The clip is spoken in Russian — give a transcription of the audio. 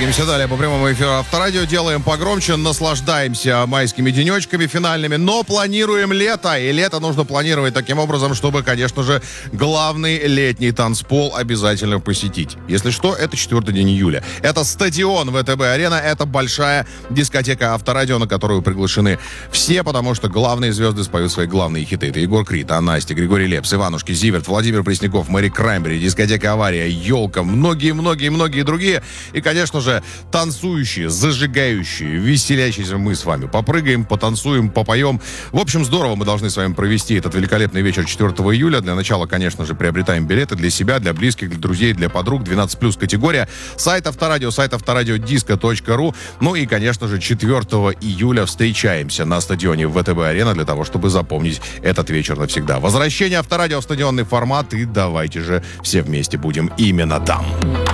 Двигаемся далее по прямому эфиру Авторадио. Делаем погромче, наслаждаемся майскими денечками финальными, но планируем лето. И лето нужно планировать таким образом, чтобы, конечно же, главный летний танцпол обязательно посетить. Если что, это 4 день июля. Это стадион ВТБ-арена, это большая дискотека Авторадио, на которую приглашены все, потому что главные звезды споют свои главные хиты. Это Егор Крид, Настя, Григорий Лепс, Иванушки, Зиверт, Владимир Пресняков, Мэри Краймбери, дискотека «Авария», «Елка», многие другие. И, конечно же, танцующие, зажигающие, веселящиеся мы с вами. Попрыгаем, потанцуем, попоем. В общем, здорово мы должны с вами провести этот великолепный вечер 4 июля. Для начала, конечно же, приобретаем билеты для себя, для близких, для друзей, для подруг. 12+ категория. Сайт Авторадио, сайт авторадиодиско.ру. Ну и, конечно же, 4 июля встречаемся на стадионе ВТБ-арена для того, чтобы запомнить этот вечер навсегда. Возвращение Авторадио в стадионный формат. И давайте же все вместе будем именно там.